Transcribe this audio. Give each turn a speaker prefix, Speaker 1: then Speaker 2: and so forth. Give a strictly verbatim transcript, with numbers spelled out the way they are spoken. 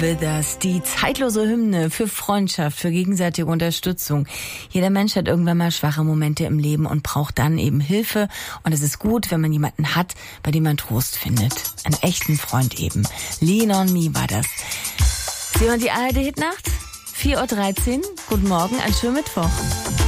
Speaker 1: Das die zeitlose Hymne für Freundschaft, für gegenseitige Unterstützung. Jeder Mensch hat irgendwann mal schwache Momente im Leben und braucht dann eben Hilfe. Und es ist gut, wenn man jemanden hat, bei dem man Trost findet. Einen echten Freund eben. Lean on Me war das. Sie hören die A R D Hitnacht? vier Uhr dreizehn. Guten Morgen, ein schönen Mittwoch.